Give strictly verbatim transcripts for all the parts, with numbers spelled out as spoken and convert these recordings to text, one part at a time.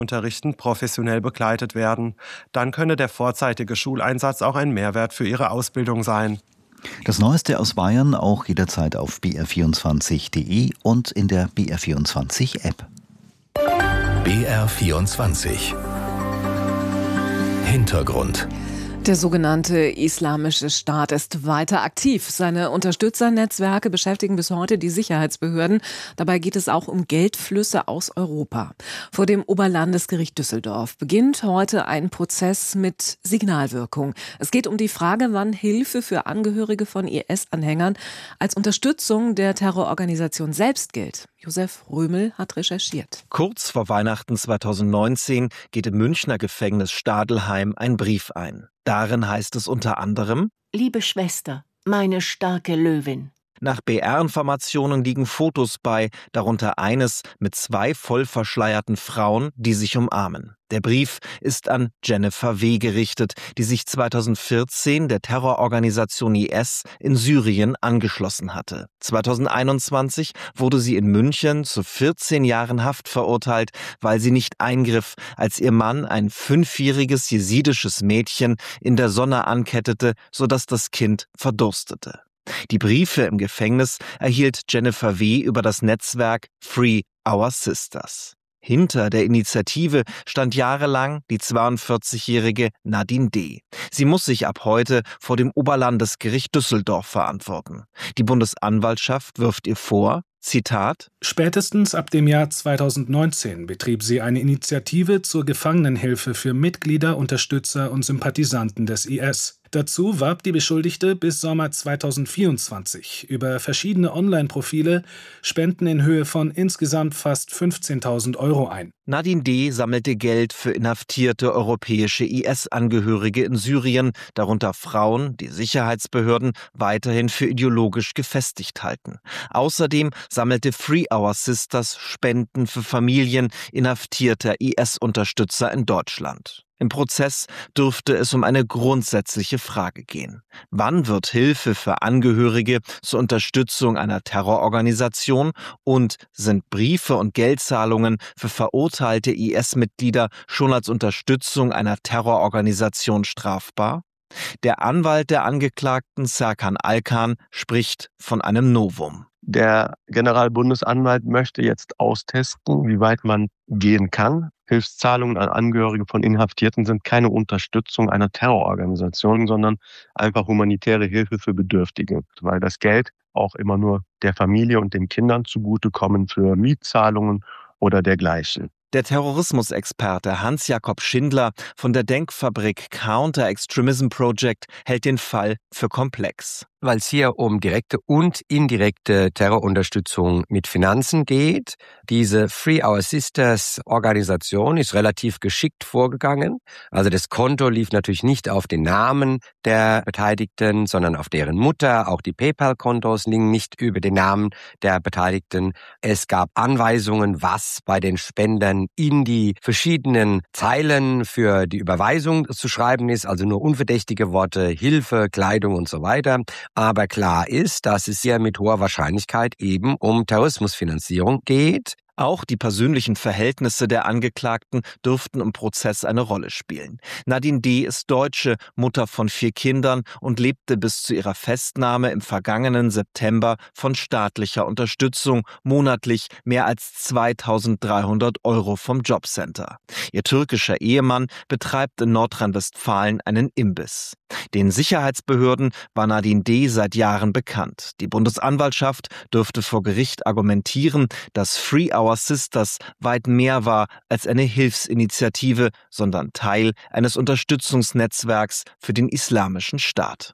Unterrichten professionell begleitet werden. Dann könne der vorzeitige Schuleinsatz auch ein Mehrwert für ihre Ausbildung sein. Das Neueste aus Bayern auch jederzeit auf b r vierundzwanzig punkt d e und in der B R vierundzwanzig App. B R vierundzwanzig Hintergrund. Der sogenannte Islamische Staat ist weiter aktiv. Seine Unterstützernetzwerke beschäftigen bis heute die Sicherheitsbehörden. Dabei geht es auch um Geldflüsse aus Europa. Vor dem Oberlandesgericht Düsseldorf beginnt heute ein Prozess mit Signalwirkung. Es geht um die Frage, wann Hilfe für Angehörige von I S-Anhängern als Unterstützung der Terrororganisation selbst gilt. Josef Römel hat recherchiert. Kurz vor Weihnachten zweitausendneunzehn geht im Münchner Gefängnis Stadelheim ein Brief ein. Darin heißt es unter anderem: Liebe Schwester, meine starke Löwin. Nach B R-Informationen liegen Fotos bei, darunter eines mit zwei voll verschleierten Frauen, die sich umarmen. Der Brief ist an Jennifer W. gerichtet, die sich zweitausendvierzehn der Terrororganisation I S in Syrien angeschlossen hatte. zweitausendeinundzwanzig wurde sie in München zu vierzehn Jahren Haft verurteilt, weil sie nicht eingriff, als ihr Mann ein fünfjähriges jesidisches Mädchen in der Sonne ankettete, sodass das Kind verdurstete. Die Briefe im Gefängnis erhielt Jennifer W. über das Netzwerk Free Our Sisters. Hinter der Initiative stand jahrelang die zweiundvierzigjährige Nadine D. Sie muss sich ab heute vor dem Oberlandesgericht Düsseldorf verantworten. Die Bundesanwaltschaft wirft ihr vor, Zitat: Spätestens ab dem Jahr zweitausendneunzehn betrieb sie eine Initiative zur Gefangenenhilfe für Mitglieder, Unterstützer und Sympathisanten des I S. Dazu warb die Beschuldigte bis Sommer zweitausendvierundzwanzig über verschiedene Online-Profile Spenden in Höhe von insgesamt fast fünfzehntausend Euro ein. Nadine D. sammelte Geld für inhaftierte europäische I S-Angehörige in Syrien, darunter Frauen, die Sicherheitsbehörden weiterhin für ideologisch gefestigt halten. Außerdem sammelte Free Our Sisters Spenden für Familien inhaftierter I S-Unterstützer in Deutschland. Im Prozess dürfte es um eine grundsätzliche Frage gehen. Wann wird Hilfe für Angehörige zur Unterstützung einer Terrororganisation und sind Briefe und Geldzahlungen für verurteilte I S-Mitglieder schon als Unterstützung einer Terrororganisation strafbar? Der Anwalt der Angeklagten, Serkan Alkan, spricht von einem Novum. Der Generalbundesanwalt möchte jetzt austesten, wie weit man gehen kann. Hilfszahlungen an Angehörige von Inhaftierten sind keine Unterstützung einer Terrororganisation, sondern einfach humanitäre Hilfe für Bedürftige, weil das Geld auch immer nur der Familie und den Kindern zugutekommen für Mietzahlungen oder dergleichen. Der Terrorismusexperte Hans-Jakob Schindler von der Denkfabrik Counter Extremism Project hält den Fall für komplex. Weil es hier um direkte und indirekte Terrorunterstützung mit Finanzen geht. Diese Free Our Sisters Organisation ist relativ geschickt vorgegangen. Also das Konto lief natürlich nicht auf den Namen der Beteiligten, sondern auf deren Mutter. Auch die PayPal-Kontos liegen nicht über den Namen der Beteiligten. Es gab Anweisungen, was bei den Spendern in die verschiedenen Zeilen für die Überweisung zu schreiben ist. Also nur unverdächtige Worte, Hilfe, Kleidung und so weiter. Aber klar ist, dass es hier mit hoher Wahrscheinlichkeit eben um Terrorismusfinanzierung geht. Auch die persönlichen Verhältnisse der Angeklagten dürften im Prozess eine Rolle spielen. Nadine D. ist Deutsche, Mutter von vier Kindern und lebte bis zu ihrer Festnahme im vergangenen September von staatlicher Unterstützung, monatlich mehr als zweitausenddreihundert Euro vom Jobcenter. Ihr türkischer Ehemann betreibt in Nordrhein-Westfalen einen Imbiss. Den Sicherheitsbehörden war Nadine D. seit Jahren bekannt. Die Bundesanwaltschaft dürfte vor Gericht argumentieren, dass Free Our Sisters weit mehr war als eine Hilfsinitiative, sondern Teil eines Unterstützungsnetzwerks für den Islamischen Staat.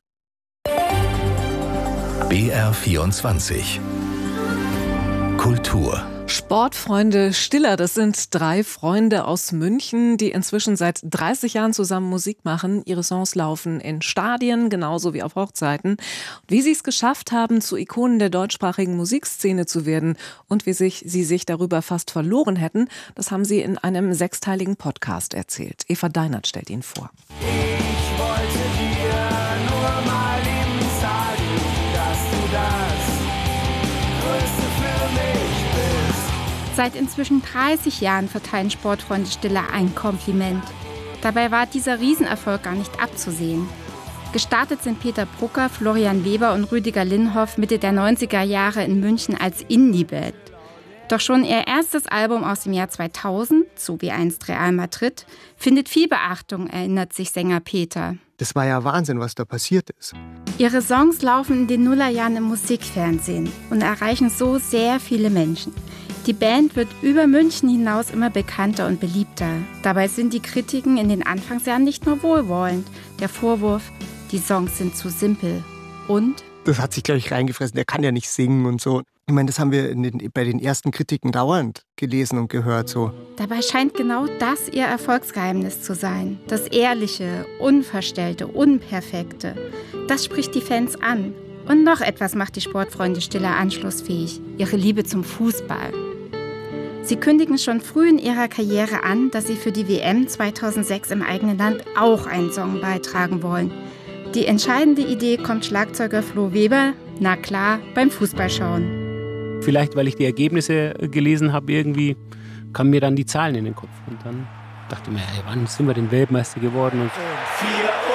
B R vierundzwanzig Kultur. Sportfreunde Stiller, das sind drei Freunde aus München, die inzwischen seit dreißig Jahren zusammen Musik machen. Ihre Songs laufen in Stadien, genauso wie auf Hochzeiten. Wie sie es geschafft haben, zu Ikonen der deutschsprachigen Musikszene zu werden und wie sich, sie sich darüber fast verloren hätten, das haben sie in einem sechsteiligen Podcast erzählt. Eva Deinert stellt ihn vor. Ich wollte dir nur mal eben sagen, dass du das Größte für mich bist. Seit inzwischen dreißig Jahren verteilen Sportfreunde Stiller ein Kompliment. Dabei war dieser Riesenerfolg gar nicht abzusehen. Gestartet sind Peter Brucker, Florian Weber und Rüdiger Linhoff Mitte der neunziger Jahre in München als Indie-Band. Doch schon ihr erstes Album aus dem Jahr zweitausend, so wie einst Real Madrid, findet viel Beachtung, erinnert sich Sänger Peter. Das war ja Wahnsinn, was da passiert ist. Ihre Songs laufen in den Nullerjahren im Musikfernsehen und erreichen so sehr viele Menschen. Die Band wird über München hinaus immer bekannter und beliebter. Dabei sind die Kritiken in den Anfangsjahren nicht nur wohlwollend. Der Vorwurf, die Songs sind zu simpel. Und? Das hat sich gleich reingefressen, der kann ja nicht singen und so. Ich meine, das haben wir in den, bei den ersten Kritiken dauernd gelesen und gehört. So. Dabei scheint genau das ihr Erfolgsgeheimnis zu sein. Das Ehrliche, Unverstellte, Unperfekte. Das spricht die Fans an. Und noch etwas macht die Sportfreunde Stiller anschlussfähig. Ihre Liebe zum Fußball. Sie kündigen schon früh in ihrer Karriere an, dass sie für die W M zweitausendsechs im eigenen Land auch einen Song beitragen wollen. Die entscheidende Idee kommt Schlagzeuger Flo Weber, na klar, beim Fußballschauen. Vielleicht, weil ich die Ergebnisse gelesen habe, irgendwie kamen mir dann die Zahlen in den Kopf. Und dann dachte ich mir, hey, wann sind wir denn Weltmeister geworden? Und